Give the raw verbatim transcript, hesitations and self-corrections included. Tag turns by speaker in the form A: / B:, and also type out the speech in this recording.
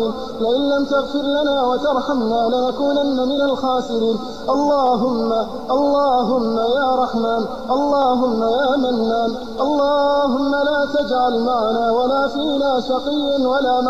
A: الضالين. لئن لم تغفر لنا وترحمنا لنكونن من الخاسرين. اللهم اللهم يا رحمن، اللهم يا منان، اللهم لا تجعل معنا ولا فينا شقي ولا